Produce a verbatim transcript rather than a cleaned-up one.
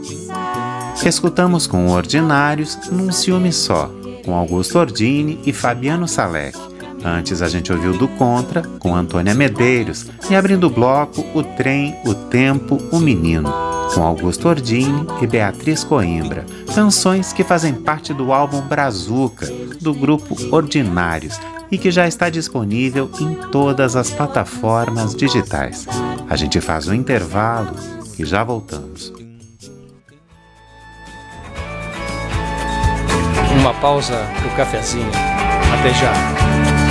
Escutamos com Ordinários Num Ciúme Só, com Augusto Ordini e Fabiano Salek. Antes a gente ouviu Do Contra, com Antônia Medeiros, e abrindo o bloco, O Trem, O Tempo, O Menino, com Augusto Ordini e Beatriz Coimbra, canções que fazem parte do álbum Brazuca, do grupo Ordinários, e que já está disponível em todas as plataformas digitais. A gente faz um intervalo e já voltamos. Uma pausa pro cafezinho. Até já.